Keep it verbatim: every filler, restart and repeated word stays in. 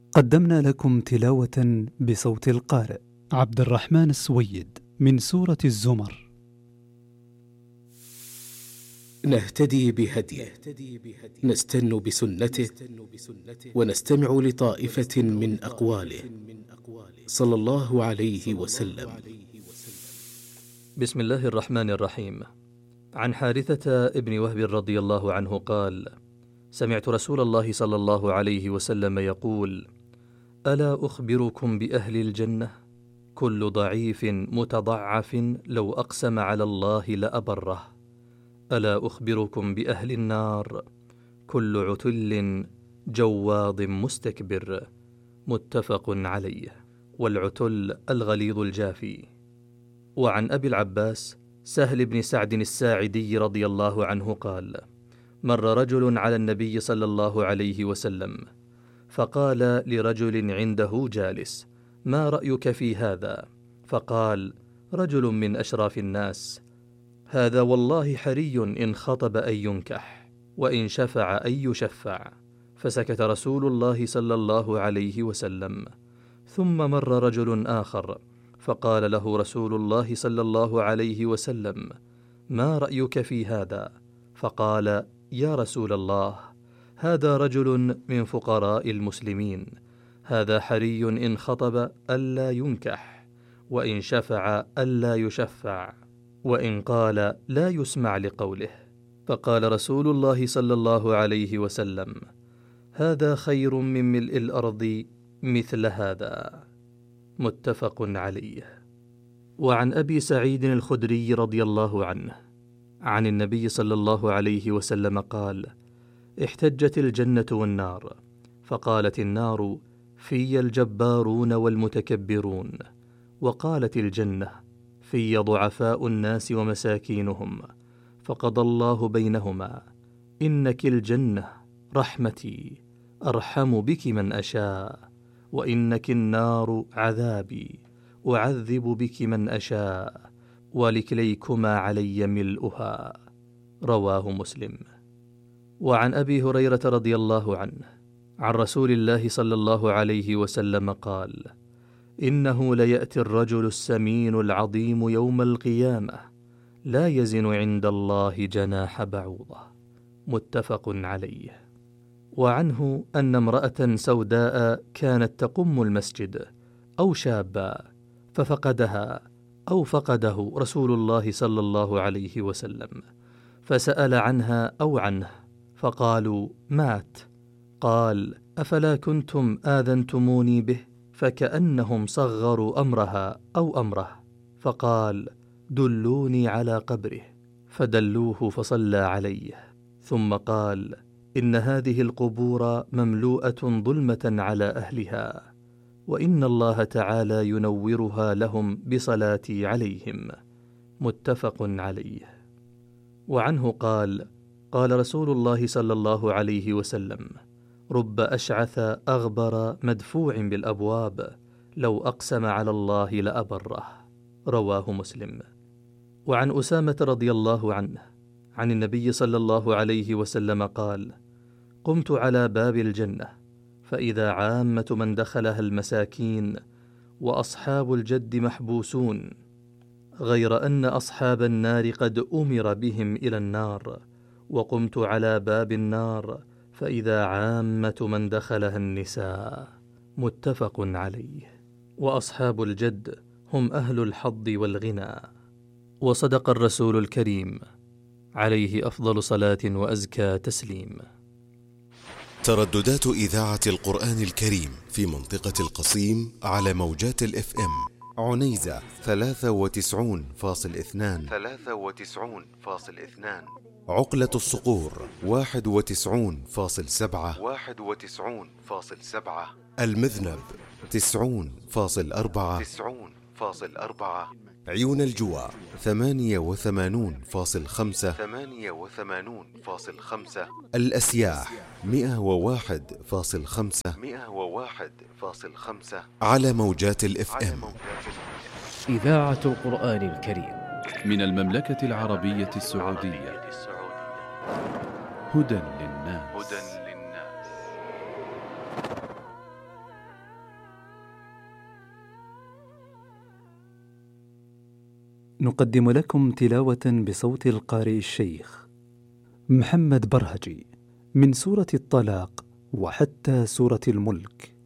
قدمنا لكم تلاوة بصوت القارئ عبد الرحمن السويد من سورة الزمر. نهتدي بهديه، نستن بسنته، ونستمع لطائفة من أقواله صلى الله عليه وسلم. بسم الله الرحمن الرحيم. عن حارثة ابن وهب رضي الله عنه قال: سمعت رسول الله صلى الله عليه وسلم يقول: ألا أخبركم بأهل الجنة؟ كل ضعيف متضعف لو أقسم على الله لأبره. ألا أخبركم بأهل النار؟ كل عتل جواض مستكبر. متفق عليه. والعتل الغليظ الجافي. وعن أبي العباس سهل بن سعد الساعدي رضي الله عنه قال: مر رجل على النبي صلى الله عليه وسلم فقال لرجل عنده جالس: ما رأيك في هذا؟ فقال رجل من أشراف الناس: هذا والله حري إن خطب أن ينكح، وإن شفع أن يشفع. فسكت رسول الله صلى الله عليه وسلم. ثم مر رجل آخر فقال له رسول الله صلى الله عليه وسلم: ما رأيك في هذا؟ فقال: يا رسول الله، هذا رجل من فقراء المسلمين، هذا حري إن خطب ألا ينكح، وإن شفع ألا يشفع، وإن قال لا يسمع لقوله. فقال رسول الله صلى الله عليه وسلم: هذا خير من ملء الأرض مثل هذا. متفق عليه. وعن أبي سعيد الخدري رضي الله عنه عن النبي صلى الله عليه وسلم قال: احتجت الجنة والنار، فقالت النار: في الجبارون والمتكبرون. وقالت الجنة: في ضعفاء الناس ومساكينهم. فقضى الله بينهما: إنك الجنة رحمتي أرحم بك من أشاء، وإنك النار عذابي أعذب بك من أشاء، ولكليكما علي ملؤها. رواه مسلم. وعن أبي هريرة رضي الله عنه عن رسول الله صلى الله عليه وسلم قال: إنه ليأتي الرجل السمين العظيم يوم القيامة لا يزن عند الله جناح بعوضة. متفق عليه. وعنه أن امرأة سوداء كانت تقم المسجد أو شابا ففقدها أو فقده رسول الله صلى الله عليه وسلم، فسأل عنها أو عنه فقالوا: مات. قال: أفلا كنتم آذنتموني به؟ فكأنهم صغروا أمرها أو أمره. فقال: دلوني على قبره. فدلوه فصلى عليه. ثم قال: إن هذه القبور مملوءة ظلمة على أهلها، وإن الله تعالى ينورها لهم بصلاتي عليهم. متفق عليه. وعنه قال: قال رسول الله صلى الله عليه وسلم: رب أشعث أغبر مدفوع بالأبواب لو أقسم على الله لأبره. رواه مسلم. وعن أسامة رضي الله عنه عن النبي صلى الله عليه وسلم قال: قمت على باب الجنة فإذا عامة من دخلها المساكين، وأصحاب الجد محبوسون، غير أن أصحاب النار قد أمر بهم إلى النار، وقمت على باب النار فإذا عامة من دخلها النساء. متفق عليه. وأصحاب الجد هم أهل الحظ والغنى. وصدق الرسول الكريم عليه أفضل صلاة وأزكى تسليم. ترددات إذاعة القرآن الكريم في منطقة القصيم على موجات الإف إم: عنيزة ثلاثة وتسعون فاصل اثنان ثلاثة وتسعون فاصل اثنان، عقلة الصقور واحد وتسعون فاصل سبعة واحد وتسعون فاصل سبعة، المذنب تسعون فاصل أربعة تسعون فاصل أربعة، عيون الجوى ثمانية وثمانون فاصل خمسة ثمانية وثمانون فاصل خمسة، الأسياح مئة وواحد فاصل خمسة مئة وواحد فاصل خمسة على موجات الإف إم. إذاعة القرآن الكريم من المملكة العربية السعودية. هدى للناس. نقدم لكم تلاوة بصوت القارئ الشيخ محمد برهجي من سورة الطلاق وحتى سورة الملك.